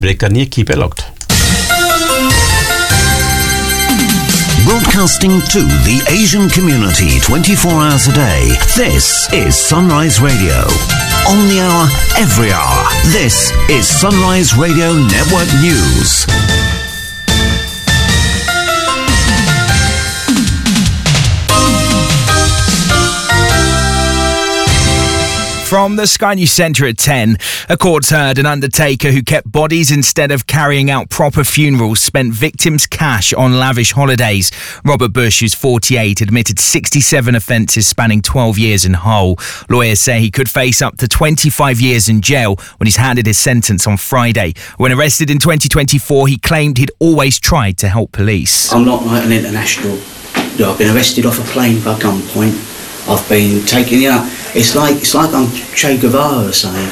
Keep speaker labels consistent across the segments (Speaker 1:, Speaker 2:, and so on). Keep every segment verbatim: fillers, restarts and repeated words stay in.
Speaker 1: Break करनी है, keep it locked.
Speaker 2: Broadcasting to the Asian community twenty-four hours a day. This is Sunrise Radio. On the hour, every hour. This is Sunrise Radio Network News.
Speaker 3: From the Sky News Centre at ten, a court's heard an undertaker who kept bodies instead of carrying out proper funerals spent victims' cash on lavish holidays. Robert Bush, who's forty-eight, admitted sixty-seven offences spanning twelve years in Hull. Lawyers say he could face up to twenty-five years in jail when he's handed his sentence on Friday. When arrested in twenty twenty-four, he claimed he'd always tried to help police.
Speaker 4: I'm not like an international. I've been arrested off a plane by gunpoint. I've been taken, you know, it's like it's like I'm Che Guevara or something.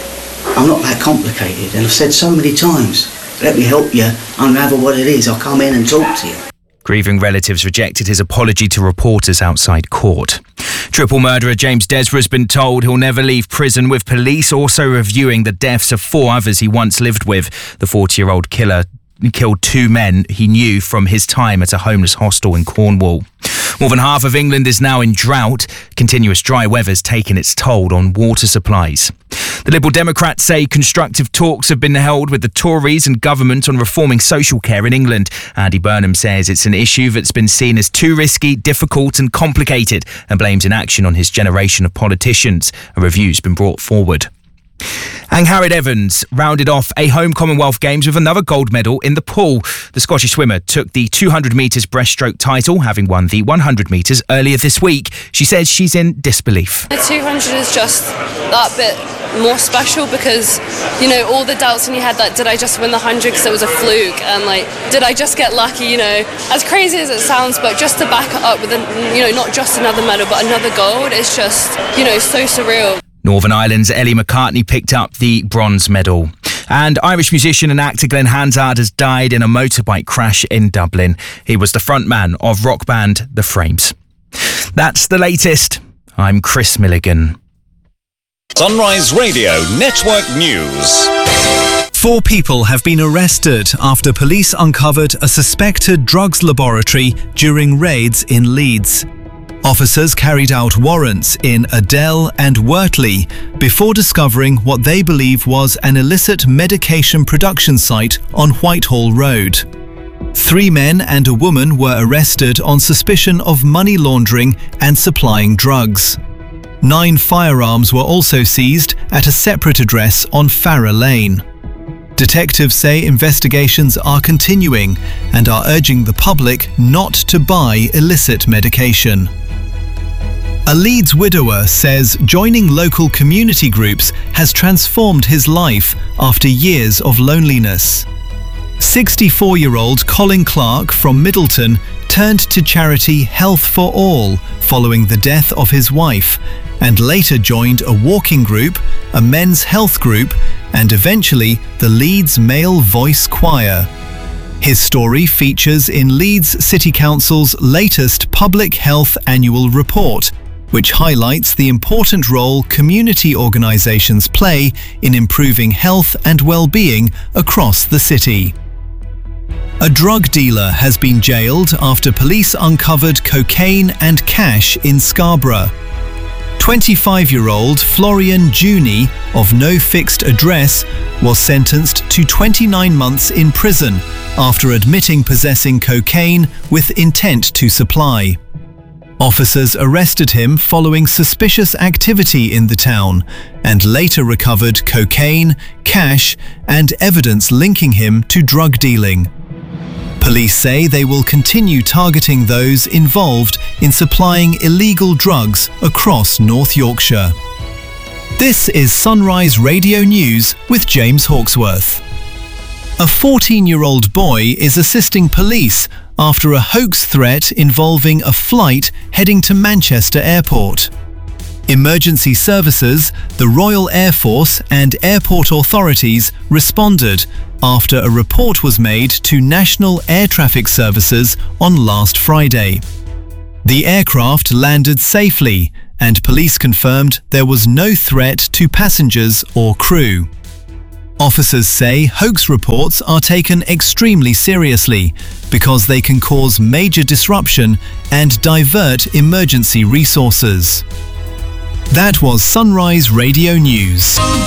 Speaker 4: I'm not that complicated, and I've said so many times, let me help you unravel what it is. I'll come in and talk to you.
Speaker 3: Grieving relatives rejected his apology to reporters outside court. Triple murderer James Desborough has been told he'll never leave prison, with police also reviewing the deaths of four others he once lived with. The forty-year-old killer killed two men he knew from his time at a homeless hostel in Cornwall. More than half of England is now in drought. Continuous dry weather's taken its toll on water supplies. The Liberal Democrats say constructive talks have been held with the Tories and government on reforming social care in England. Andy Burnham says it's an issue that's been seen as too risky, difficult and complicated, and blames inaction on his generation of politicians. A review's been brought forward. Angharad Evans rounded off a home Commonwealth Games with another gold medal in the pool. The Scottish swimmer took the two hundred metres breaststroke title, having won the one hundred metres earlier this week. She says she's in disbelief.
Speaker 5: The two hundred is just that bit more special because, you know, all the doubts in your head that did I just win the one hundred because it was a fluke, and like, did I just get lucky, you know, as crazy as it sounds, but just to back it up with, a, you know, not just another medal but another gold, it's just, you know, so surreal.
Speaker 3: Northern Ireland's Ellie McCartney picked up the bronze medal. And Irish musician and actor Glenn Hansard has died in a motorbike crash in Dublin. He was the frontman of rock band The Frames. That's the latest. I'm Chris Milligan.
Speaker 6: Sunrise Radio Network News.
Speaker 7: Four people have been arrested after police uncovered a suspected drugs laboratory during raids in Leeds. Officers carried out warrants in Adel and Wortley before discovering what they believe was an illicit medication production site on Whitehall Road. Three men and a woman were arrested on suspicion of money laundering and supplying drugs. Nine firearms were also seized at a separate address on Farrer Lane. Detectives say investigations are continuing and are urging the public not to buy illicit medication. A Leeds widower says joining local community groups has transformed his life after years of loneliness. sixty-four-year-old Colin Clark from Middleton turned to charity Health for All following the death of his wife, and later joined a walking group, a men's health group, and eventually the Leeds Male Voice Choir. His story features in Leeds City Council's latest Public Health Annual Report, which highlights the important role community organisations play in improving health and well-being across the city. A drug dealer has been jailed after police uncovered cocaine and cash in Scarborough. twenty-five-year-old Florian Juni, of no fixed address, was sentenced to twenty-nine months in prison after admitting possessing cocaine with intent to supply. Officers arrested him following suspicious activity in the town and later recovered cocaine, cash, and evidence linking him to drug dealing. Police say they will continue targeting those involved in supplying illegal drugs across North Yorkshire. This is Sunrise Radio News with James Hawksworth. A fourteen-year-old boy is assisting police after a hoax threat involving a flight heading to Manchester Airport. Emergency services, the Royal Air Force and airport authorities responded after a report was made to National Air Traffic Services on last Friday. The aircraft landed safely and police confirmed there was no threat to passengers or crew. Officers say hoax reports are taken extremely seriously because they can cause major disruption and divert emergency resources. That was Sunrise Radio News.